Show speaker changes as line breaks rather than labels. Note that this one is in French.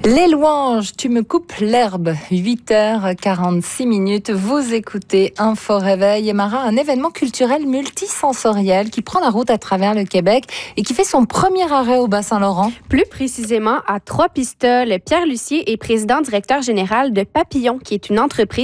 Les louanges, tu me coupes l'herbe, 8h46. Vous écoutez Info Réveil. Et Mara, un événement culturel multisensoriel qui prend la route à travers le Québec et qui fait son premier arrêt au Bas-Saint-Laurent.
Plus précisément à Trois-Pistoles. Pierre Lucier est président directeur général de Papillon, qui est une entreprise